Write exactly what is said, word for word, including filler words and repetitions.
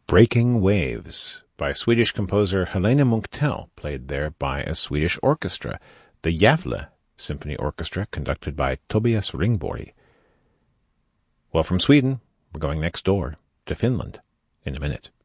Breaking Waves by Swedish composer Helene Munktell, played there by a Swedish orchestra, the Gävle Symphony Orchestra, conducted by Tobias Ringborg. Well, from Sweden, we're going next door to Finland in a minute.